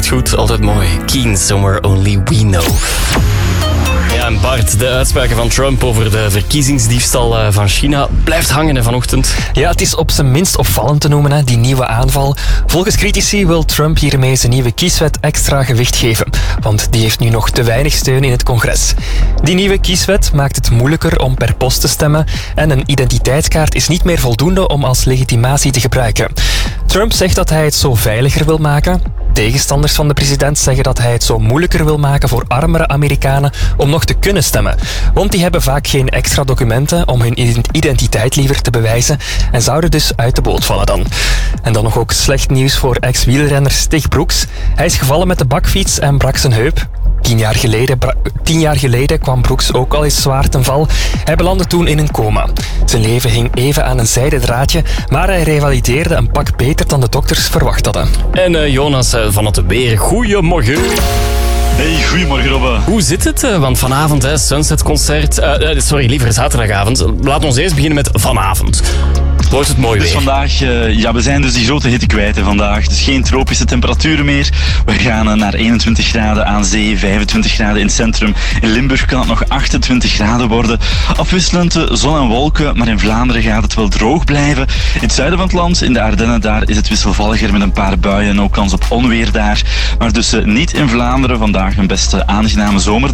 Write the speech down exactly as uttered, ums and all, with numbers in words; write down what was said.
Altijd goed, altijd mooi. Keen, Somewhere Only We Know. Ja, en Bart, de uitspraken van Trump over de verkiezingsdiefstal van China blijft hangen vanochtend. Ja, het is op zijn minst opvallend te noemen, hè, die nieuwe aanval. Volgens critici wil Trump hiermee zijn nieuwe kieswet extra gewicht geven, want die heeft nu nog te weinig steun in het congres. Die nieuwe kieswet maakt het moeilijker om per post te stemmen en een identiteitskaart is niet meer voldoende om als legitimatie te gebruiken. Trump zegt dat hij het zo veiliger wil maken. Tegenstanders van de president zeggen dat hij het zo moeilijker wil maken voor armere Amerikanen om nog te kunnen stemmen. Want die hebben vaak geen extra documenten om hun identiteit liever te bewijzen en zouden dus uit de boot vallen dan. En dan nog ook slecht nieuws voor ex-wielrenner Stig Broeks. Hij is gevallen met de bakfiets en brak zijn heup. Tien jaar, geleden, tien jaar geleden kwam Broeks ook al eens zwaar ten val. Hij belandde toen in een coma. Zijn leven hing even aan een zijden draadje, maar hij revalideerde een pak beter dan de dokters verwacht hadden. En uh, Jonas uh, van het weer, goeiemorgen. Hey, goedemorgen Robbe. Hoe zit het? Uh, want vanavond, hè, Sunset-concert. Uh, uh, sorry, liever zaterdagavond. Laat ons eerst beginnen met vanavond. Wordt het mooi dus weer? vandaag, uh, ja, we zijn dus die grote hitte kwijt hè, vandaag. Dus geen tropische temperaturen meer. We gaan uh, naar eenentwintig graden aan zee, vijfentwintig graden in het centrum. In Limburg kan het nog achtentwintig graden worden. Afwisselend uh, zon en wolken, maar in Vlaanderen gaat het wel droog blijven. In het zuiden van het land, in de Ardennen, daar is het wisselvalliger met een paar buien en ook kans op onweer daar. Maar dus uh, niet in Vlaanderen. Vandaag een best uh, aangename zomer.